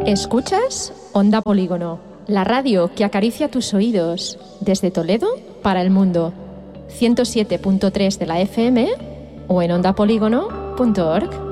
Escuchas Onda Polígono, la radio que acaricia tus oídos desde Toledo para el mundo. 107.3 de la FM o en ondapolígono.org.